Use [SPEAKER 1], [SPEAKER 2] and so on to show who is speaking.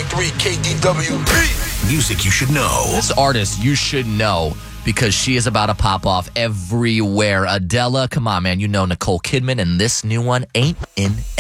[SPEAKER 1] KDWP.
[SPEAKER 2] Music you should know.
[SPEAKER 3] This artist you should know because she is about to pop off everywhere. Adele, come on, man. You know Nicole Kidman, and this new one ain't in